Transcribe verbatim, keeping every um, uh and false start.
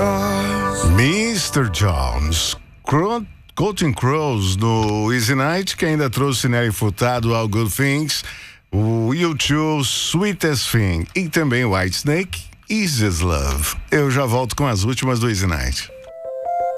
mister Jones, Cro- Counting Crows no Easy Night, que ainda trouxe Nelly Furtado, All Good Things, o U dois, Sweetest Thing, e também Whitesnake, Easiest Love. Eu já volto com as últimas do Easy Night.